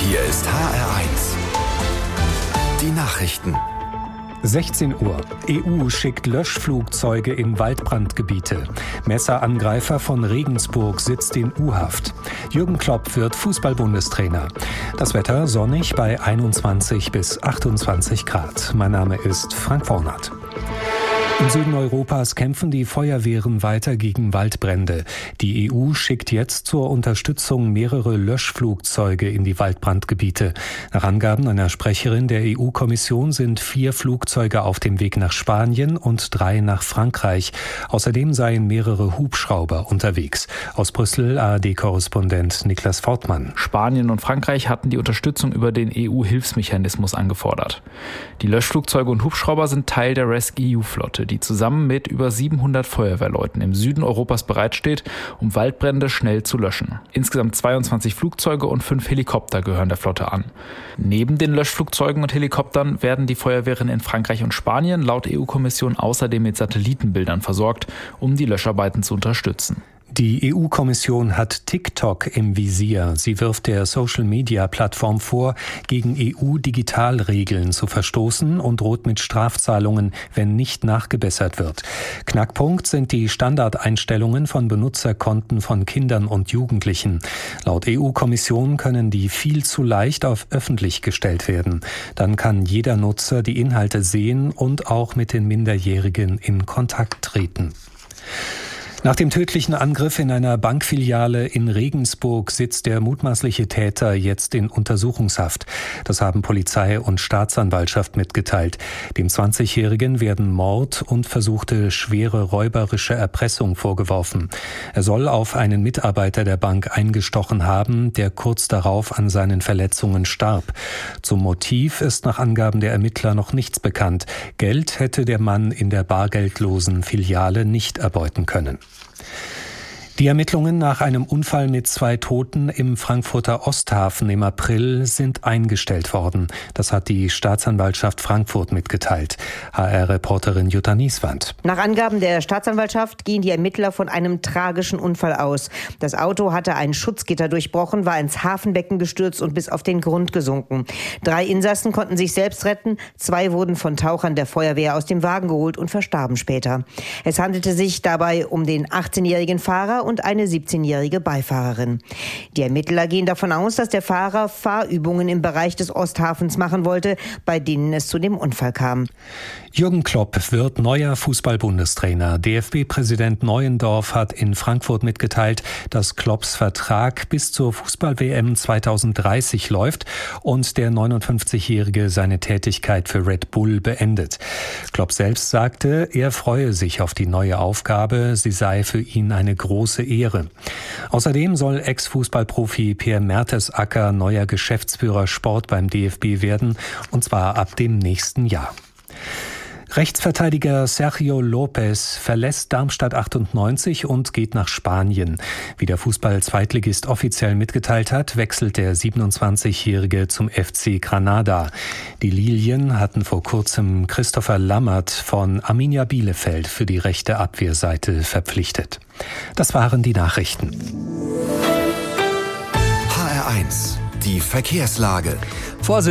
Hier ist HR1. Die Nachrichten. 16 Uhr. EU schickt Löschflugzeuge in Waldbrandgebiete. Messerangreifer von Regensburg sitzt in U-Haft. Jürgen Klopp wird Fußball-Bundestrainer. Das Wetter sonnig bei 21 bis 28 Grad. Mein Name ist Frank Vornert. Im Süden Europas kämpfen die Feuerwehren weiter gegen Waldbrände. Die EU schickt jetzt zur Unterstützung mehrere Löschflugzeuge in die Waldbrandgebiete. Nach Angaben einer Sprecherin der EU-Kommission sind 4 Flugzeuge auf dem Weg nach Spanien und 3 nach Frankreich. Außerdem seien mehrere Hubschrauber unterwegs. Aus Brüssel ARD-Korrespondent Niklas Fortmann. Spanien und Frankreich hatten die Unterstützung über den EU-Hilfsmechanismus angefordert. Die Löschflugzeuge und Hubschrauber sind Teil der RescEU-Flotte, die zusammen mit über 700 Feuerwehrleuten im Süden Europas bereitsteht, um Waldbrände schnell zu löschen. Insgesamt 22 Flugzeuge und 5 Helikopter gehören der Flotte an. Neben den Löschflugzeugen und Helikoptern werden die Feuerwehren in Frankreich und Spanien laut EU-Kommission außerdem mit Satellitenbildern versorgt, um die Löscharbeiten zu unterstützen. Die EU-Kommission hat TikTok im Visier. Sie wirft der Social-Media-Plattform vor, gegen EU-Digitalregeln zu verstoßen und droht mit Strafzahlungen, wenn nicht nachgebessert wird. Knackpunkt sind die Standardeinstellungen von Benutzerkonten von Kindern und Jugendlichen. Laut EU-Kommission können die viel zu leicht auf öffentlich gestellt werden. Dann kann jeder Nutzer die Inhalte sehen und auch mit den Minderjährigen in Kontakt treten. Nach dem tödlichen Angriff in einer Bankfiliale in Regensburg sitzt der mutmaßliche Täter jetzt in Untersuchungshaft. Das haben Polizei und Staatsanwaltschaft mitgeteilt. Dem 20-Jährigen werden Mord und versuchte schwere räuberische Erpressung vorgeworfen. Er soll auf einen Mitarbeiter der Bank eingestochen haben, der kurz darauf an seinen Verletzungen starb. Zum Motiv ist nach Angaben der Ermittler noch nichts bekannt. Geld hätte der Mann in der bargeldlosen Filiale nicht erbeuten können. Die Ermittlungen nach einem Unfall mit 2 Toten im Frankfurter Osthafen im April sind eingestellt worden. Das hat die Staatsanwaltschaft Frankfurt mitgeteilt. HR-Reporterin Jutta Nieswand. Nach Angaben der Staatsanwaltschaft gehen die Ermittler von einem tragischen Unfall aus. Das Auto hatte ein Schutzgitter durchbrochen, war ins Hafenbecken gestürzt und bis auf den Grund gesunken. 3 Insassen konnten sich selbst retten. 2 wurden von Tauchern der Feuerwehr aus dem Wagen geholt und verstarben später. Es handelte sich dabei um den 18-jährigen Fahrer und eine 17-jährige Beifahrerin. Die Ermittler gehen davon aus, dass der Fahrer Fahrübungen im Bereich des Osthafens machen wollte, bei denen es zu dem Unfall kam. Jürgen Klopp wird neuer Fußball-Bundestrainer. DFB-Präsident Neuendorf hat in Frankfurt mitgeteilt, dass Klopps Vertrag bis zur Fußball-WM 2030 läuft und der 59-Jährige seine Tätigkeit für Red Bull beendet. Klopp selbst sagte, er freue sich auf die neue Aufgabe, sie sei für ihn eine große Ehre. Außerdem soll Ex-Fußballprofi Pierre Mertesacker neuer Geschäftsführer Sport beim DFB werden, und zwar ab dem nächsten Jahr. Rechtsverteidiger Sergio Lopez verlässt Darmstadt 98 und geht nach Spanien. Wie der Fußball-Zweitligist offiziell mitgeteilt hat, wechselt der 27-Jährige zum FC Granada. Die Lilien hatten vor kurzem Christopher Lammert von Arminia Bielefeld für die rechte Abwehrseite verpflichtet. Das waren die Nachrichten. HR1, die Verkehrslage.